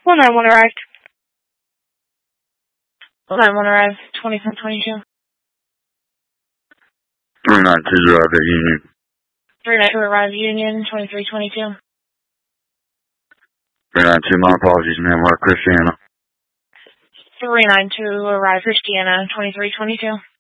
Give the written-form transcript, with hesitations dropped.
191 arrived. 191 arrived, 2722. 392 arrived at Union. 392 arrived Union, 2322. 392, my apologies, ma'am. We're at Christiana. 392 arrived Christiana, 2322.